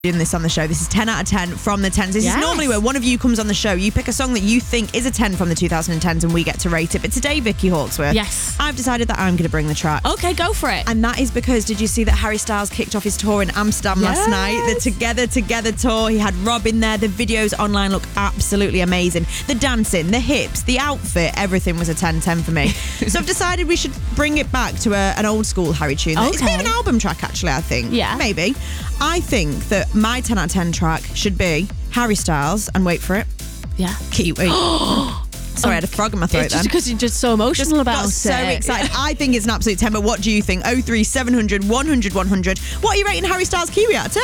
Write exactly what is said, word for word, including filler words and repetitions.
doing this on the show. This is ten out of ten from the tens. This Yes. is normally where one of you comes on the show. You pick a song that you think is a ten from the two thousand tens and we get to rate it. But today, Vicky Hawksworth, Yes. I've decided that I'm going to bring the track. Okay, go for it. And that is because, did you see that Harry Styles kicked off his tour in Amsterdam Yes. last night? The Together Together tour. He had Rob in there. The videos online look absolutely amazing. The dancing, the hips, the outfit, everything was a ten ten for me. So I've decided we should bring it back to a, an old school Harry tune. It's a bit of an Okay. album track, actually, I think. Yeah. Maybe. I think that my ten out of ten track should be Harry Styles, and wait for it, Yeah. Kiwi. Sorry, I had a frog in my throat It's just then. because you're just so emotional Just about got it. so excited. I think it's an absolute ten, but what do you think? oh three seven hundred one hundred one hundred. What are you rating Harry Styles Kiwi at?